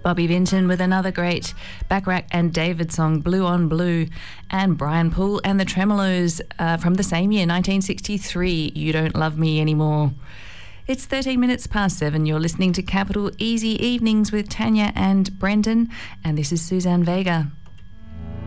Bobby Vinton with another great Bacharach and David song, Blue on Blue, and Brian Poole and the Tremolos from the same year, 1963, You Don't Love Me Anymore. It's 13 minutes past 7. You're listening to Capital Easy Evenings with Tanya and Brendan, and this is Suzanne Vega.